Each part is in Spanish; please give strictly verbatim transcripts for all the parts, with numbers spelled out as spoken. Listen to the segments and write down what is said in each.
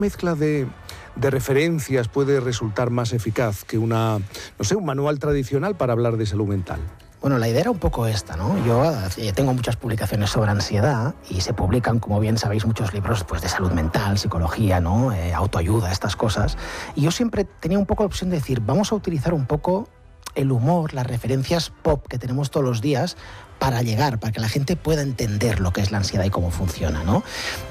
mezcla de, de referencias puede resultar más eficaz que una, no sé, un manual tradicional para hablar de salud mental? Bueno, la idea era un poco esta, ¿no? Yo eh, tengo muchas publicaciones sobre ansiedad y se publican, como bien sabéis, muchos libros pues, de salud mental, psicología, ¿no? Eh, autoayuda, estas cosas. Y yo siempre tenía un poco la opción de decir, vamos a utilizar un poco el humor, las referencias pop que tenemos todos los días para llegar, para que la gente pueda entender lo que es la ansiedad y cómo funciona, ¿no?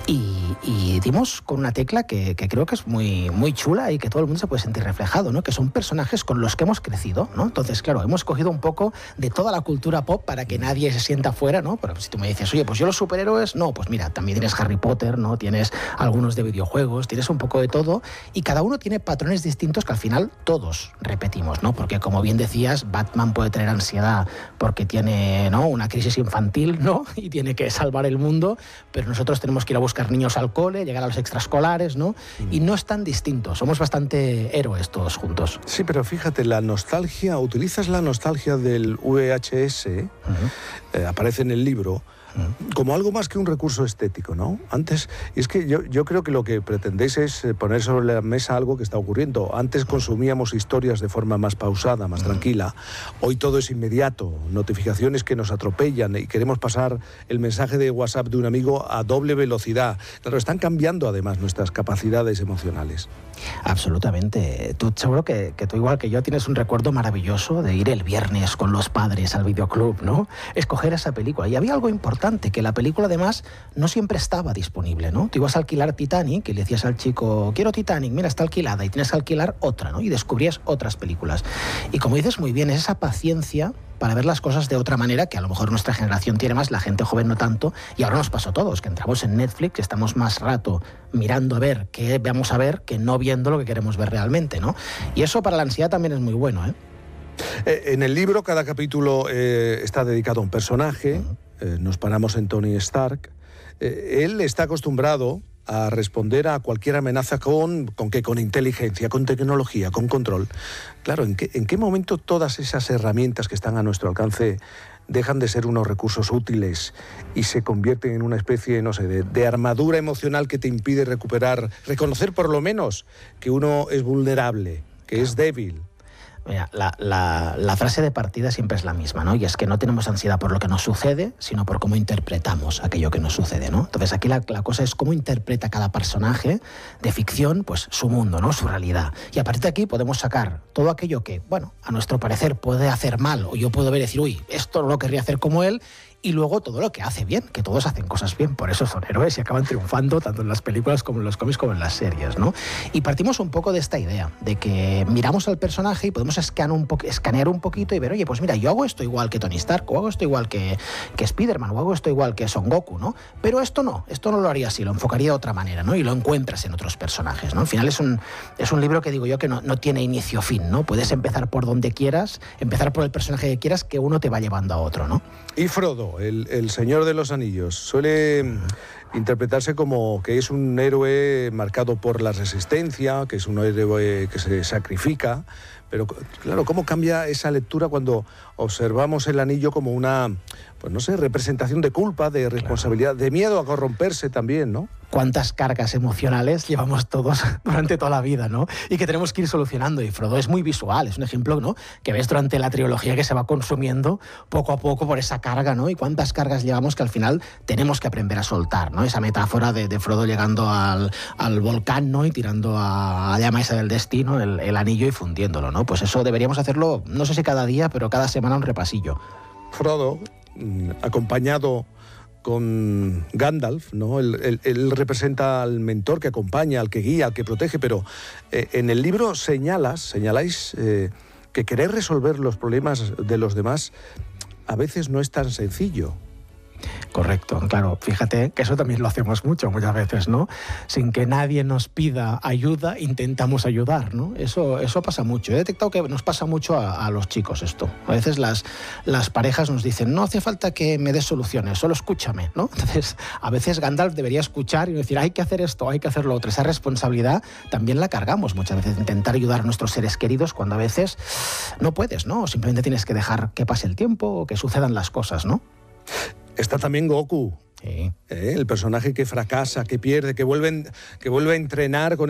Y, y dimos con una tecla que, que creo que es muy, muy chula y que todo el mundo se puede sentir reflejado, ¿no? Que son personajes con los que hemos crecido, ¿no? Entonces, claro, hemos cogido un poco de toda la cultura pop para que nadie se sienta fuera, ¿no? Pero si tú me dices, oye, pues yo los superhéroes, no, pues mira, también tienes Harry Potter, ¿no? Tienes algunos de videojuegos, tienes un poco de todo y cada uno tiene patrones distintos que al final todos repetimos, ¿no? Porque como bien decías, Batman puede tener ansiedad porque tiene, ¿no? una crisis infantil, ¿no? Y tiene que salvar el mundo, pero nosotros tenemos que ir a buscar niños al cole, llegar a los extraescolares, ¿no? Mm. Y no es tan distinto, somos bastante héroes todos juntos. Sí, pero fíjate, la nostalgia, utilizas la nostalgia del V H S, uh-huh. eh, aparece en el libro, como algo más que un recurso estético, ¿no? Antes, y es que yo, yo creo que lo que pretendéis es poner sobre la mesa algo que está ocurriendo. Antes consumíamos historias de forma más pausada, más tranquila. Hoy todo es inmediato, notificaciones que nos atropellan y queremos pasar el mensaje de WhatsApp de un amigo a doble velocidad. Claro, están cambiando además nuestras capacidades emocionales. Absolutamente. Tú seguro que, que tú igual que yo tienes un recuerdo maravilloso de ir el viernes con los padres al videoclub, ¿no? Escoger esa película. Y había algo importante, que la película además no siempre estaba disponible, ¿no? Tú ibas a alquilar Titanic y le decías al chico, quiero Titanic, mira, está alquilada, y tienes que alquilar otra, ¿no? Y descubrías otras películas. Y como dices muy bien, es esa paciencia para ver las cosas de otra manera, que a lo mejor nuestra generación tiene más, la gente joven no tanto, y ahora nos pasó a todos, que entramos en Netflix, estamos más rato mirando a ver qué vamos a ver, que no viendo lo que queremos ver realmente, ¿no? Y eso para la ansiedad también es muy bueno, ¿eh? Eh, en el libro cada capítulo eh, está dedicado a un personaje, uh-huh. eh, nos paramos en Tony Stark, eh, él está acostumbrado a responder a cualquier amenaza con, ¿con qué? Con inteligencia, con tecnología, con control. Claro, ¿en qué, en qué momento todas esas herramientas que están a nuestro alcance dejan de ser unos recursos útiles y se convierten en una especie, no sé, de, de armadura emocional que te impide recuperar, reconocer por lo menos que uno es vulnerable, que es débil? Mira, la, la, la frase de partida siempre es la misma, ¿no? Y es que no tenemos ansiedad por lo que nos sucede, sino por cómo interpretamos aquello que nos sucede, ¿no? Entonces aquí la, la cosa es cómo interpreta cada personaje de ficción, pues su mundo, ¿no? Su realidad. Y a partir de aquí podemos sacar todo aquello que, bueno, a nuestro parecer puede hacer mal, o yo puedo ver y decir, uy, esto no lo querría hacer como él, y luego todo lo que hace bien, que todos hacen cosas bien, por eso son héroes y acaban triunfando tanto en las películas como en los cómics como en las series, ¿no? Y partimos un poco de esta idea, de que miramos al personaje y podemos escanear un, po- escanear un poquito y ver, oye, pues mira, yo hago esto igual que Tony Stark, o hago esto igual que, que Spider-Man, o hago esto igual que Son Goku, ¿no? Pero esto no, esto no lo haría así, lo enfocaría de otra manera, ¿no? Y lo encuentras en otros personajes, ¿no? Al final es un, es un libro que digo yo que no, no tiene inicio-fin, ¿no? Puedes empezar por donde quieras, empezar por el personaje que quieras, que uno te va llevando a otro, ¿no? Y Frodo, el, el Señor de los Anillos, suele interpretarse como que es un héroe marcado por la resistencia, que es un héroe que se sacrifica, pero claro, ¿cómo cambia esa lectura cuando observamos el anillo como una, pues no sé, representación de culpa, de responsabilidad, de miedo a corromperse también, ¿no? Cuántas cargas emocionales llevamos todos durante toda la vida, ¿no? Y que tenemos que ir solucionando. Y Frodo es muy visual, es un ejemplo, ¿no? Que ves durante la trilogía que se va consumiendo poco a poco por esa carga, ¿no? Y cuántas cargas llevamos que al final tenemos que aprender a soltar, ¿no? Esa metáfora de, de Frodo llegando al, al volcán, ¿no? Y tirando a, a la llama esa del destino, el, el anillo y fundiéndolo, ¿no? Pues eso deberíamos hacerlo, no sé si cada día, pero cada semana un repasillo. Frodo, acompañado con Gandalf, ¿no? Él, él, él representa al mentor que acompaña, al que guía, al que protege, pero eh, en el libro señalas, señaláis eh, que querer resolver los problemas de los demás a veces no es tan sencillo. Correcto, claro, fíjate que eso también lo hacemos mucho, muchas veces, ¿no? Sin que nadie nos pida ayuda, intentamos ayudar, ¿no? Eso, eso pasa mucho. He detectado que nos pasa mucho a, a los chicos esto. A veces las, las parejas nos dicen, no hace falta que me des soluciones, solo escúchame, ¿no? Entonces, a veces Gandalf debería escuchar y decir, hay que hacer esto, hay que hacer lo otro. Esa responsabilidad también la cargamos muchas veces, intentar ayudar a nuestros seres queridos cuando a veces no puedes, ¿no? O simplemente tienes que dejar que pase el tiempo o que sucedan las cosas, ¿no? Está también Goku, Sí. ¿Eh? El personaje que fracasa, que pierde, que vuelve, que vuelve a entrenar con